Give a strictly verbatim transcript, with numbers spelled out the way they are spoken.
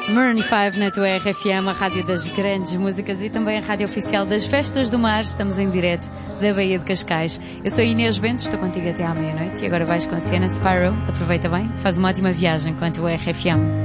Maroon cinco na tua R F M, a rádio das grandes músicas e também a rádio oficial das Festas do Mar. Estamos em direto da Baía de Cascais. Eu sou a Inês Bento, estou contigo até à meia-noite e agora vais com a Sienna Spyro. Aproveita bem, faz uma ótima viagem com a tua R F M.